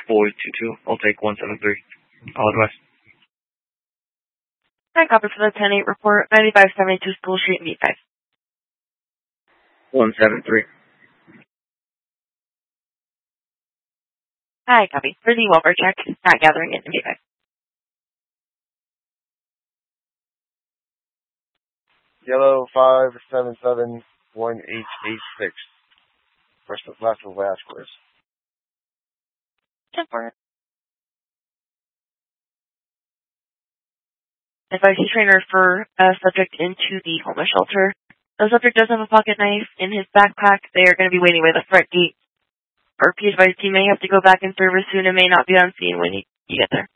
Boy 22. I'll take 173. I'll advise. Hi, copy for the 10-8 report, 9572 School Street, B5. 173. Hi, copy. For the welfare check, not gathering it in B5. Yellow 5771886. First last of Vasquez. 10-4. Advise the trainer for a subject into the homeless shelter. The subject does have a pocket knife in his backpack. They are going to be waiting by the front gate. RP advised he may have to go back in service soon and may not be on scene when you get there.